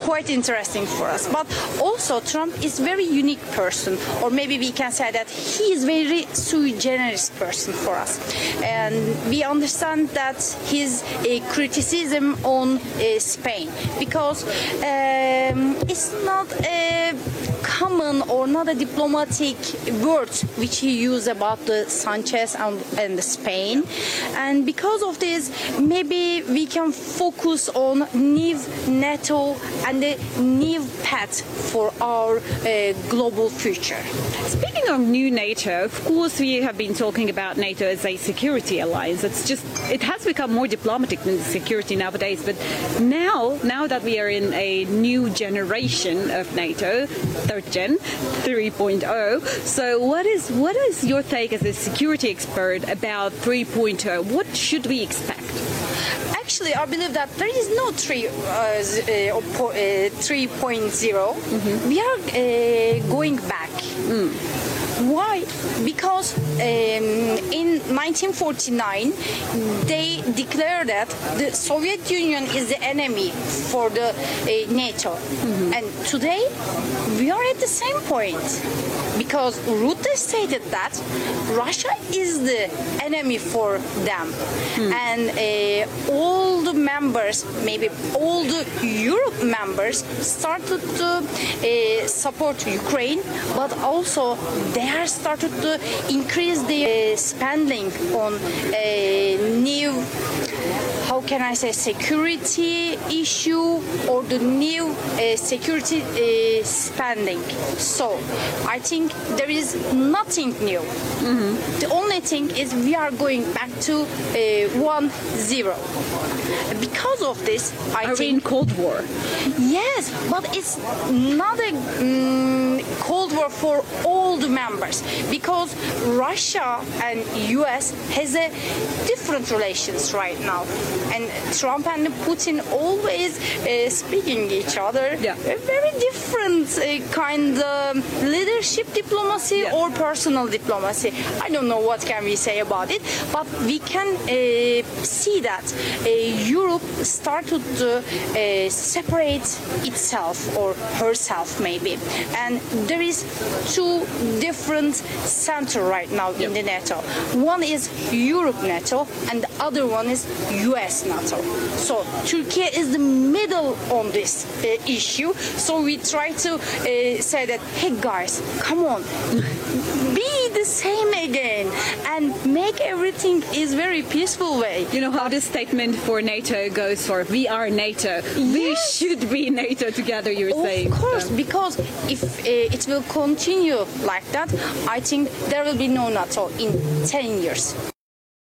quite interesting for us. But also Trump is very unique person, or maybe we can say that he is very sui generis person for us. And we understand that his criticism on Spain, because it's not a common or not a diplomatic word which he used about the Sanchez and the Spain, and because of this maybe we can focus on new NATO and the new path for our global future. Speaking of new NATO, of course we have been talking about NATO as a security alliance. It has become more diplomatic than security nowadays, but now that we are in a new generation of NATO, third gen 3.0, so what is your take as a security expert about 3.0? What should we expect? Actually, I believe that there is no 3.0. We are going back. Why? Because in 1949 they declared that the Soviet Union is the enemy for the NATO, and today we are at the same point, because Rutte stated that Russia is the enemy for them, and all the members, maybe all the Europe members, started to support Ukraine, but also they are started to increase the spending on new, how can I say, security issue, or the new security spending. So I think there is nothing new. The only thing is we are going back to 1-0. Because of this, Are we in Cold War? Yes, but it's not a Cold War for all the members, because Russia and US has a different relations right now, and Trump and Putin always speaking each other. Yeah. A very different kind of leadership diplomacy or personal diplomacy. I don't know what can we say about it, but we can see that Europe started to separate itself or herself maybe, and there is two different center right now in the NATO. One is Europe NATO and the other one is US NATO. So Turkey is the middle on this issue. So we try to say that, hey guys, come on, be the same again and make everything is very peaceful way. You know how this statement for NATO goes for, we are NATO. We should be NATO together, you're saying. Of course, because if it will continue like that, I think there will be no NATO in 10 years.